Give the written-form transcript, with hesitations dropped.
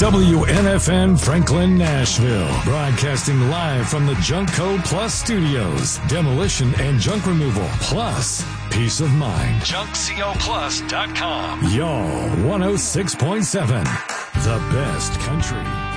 WNFN Franklin, Nashville. Broadcasting live from the Junkco Plus Studios. Demolition and junk removal. Plus, peace of mind. JunkCoPlus.com. Y'all 106.7. The best country.